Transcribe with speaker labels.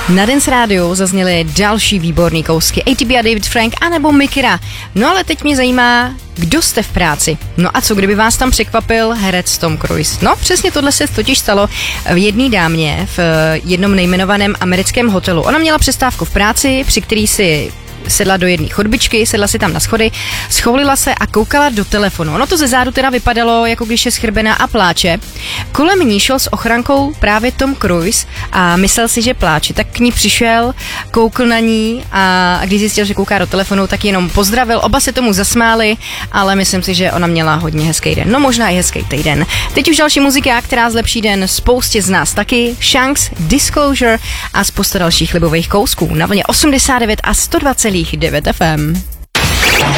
Speaker 1: Na Dance Rádiu zazněly další výborný kousky ATB a David Frank anebo Mikira. No ale teď mě zajímá, kdo jste v práci. No a co kdyby vás tam překvapil herec Tom Cruise? No přesně tohle se totiž stalo v jedné dámě v jednom nejmenovaném americkém hotelu. Ona měla přestávku v práci, při který si sedla do jedné chodbičky, sedla si tam na schody, schoulila se a koukala do telefonu. Ono to ze zádu teda vypadalo, jako když je schrbená a pláče. Kolem ní šel s ochrankou právě Tom Cruise a myslel si, že pláče. Tak k ní přišel, koukl na ní a když zjistil, že kouká do telefonu, tak jenom pozdravil. Oba se tomu zasmáli, ale myslím si, že ona měla hodně hezký den. No možná i hezký týden. Teď už další muzika, která zlepší den spoustě z nás taky. Shanks, Disclosure a spousta dalších libových kousků na vlně 89 a 102,9 FM.